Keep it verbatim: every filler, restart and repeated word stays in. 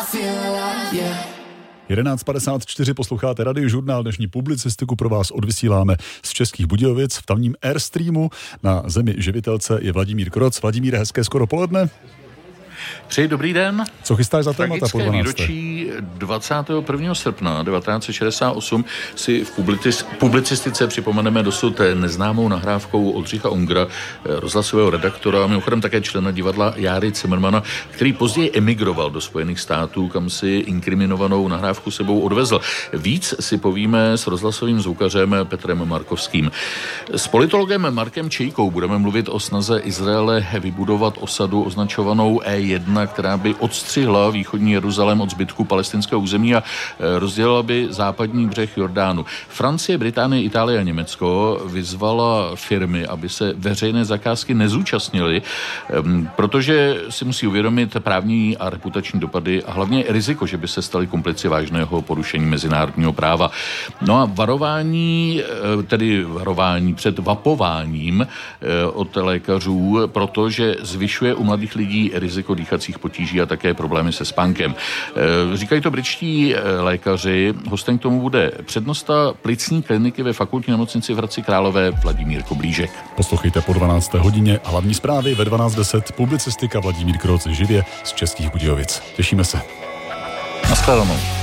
jedenáct padesát čtyři posloucháte Radiožurnál. Dnešní publicistiku pro vás odvysíláme z Českých Budějovic v tamním Airstreamu. Na zemi živitelce je Vladimír Kroc. Vladimíre, hezké skoro poledne. Přeji dobrý den. Co chystáš za témata po dvanácté? Výročí dvacátého prvního srpna devatenáct set šedesát osm si v publicis, publicistice připomeneme dosud neznámou nahrávkou Oldřicha Ungera, rozhlasového redaktora, mimochodem také člena divadla Járy Cimrmana, který později emigroval do Spojených států, kam si inkriminovanou nahrávku sebou odvezl. Víc si povíme s rozhlasovým zvukařem Petrem Markovským. S politologem Markem Čejkou budeme mluvit o snaze Izraele vybudovat osadu označovanou E jedna, která by odstřihla východní Jeruzalém od zbytku palestinského území a rozdělila by západní břeh Jordánu. Francie, Británie, Itálie a Německo vyzvala firmy, aby se veřejné zakázky nezúčastnily, protože si musí uvědomit právní a reputační dopady a hlavně riziko, že by se staly komplici vážného porušení mezinárodního práva. No a varování, tedy varování před vapováním od lékařů, protože zvyšuje u mladých lidí riziko dýchacích potíží a také problémy se spánkem. Říkají to britští lékaři. Hostem k tomu bude přednosta plicní kliniky ve fakultní nemocnici v Hradci Králové Vladimír Koblížek. Poslouchejte po dvanácté hodině hlavní zprávy ve dvanáct deset. Publicistika Vladimír Kroc živě z Českých Budějovic. Těšíme se. Naschledanou.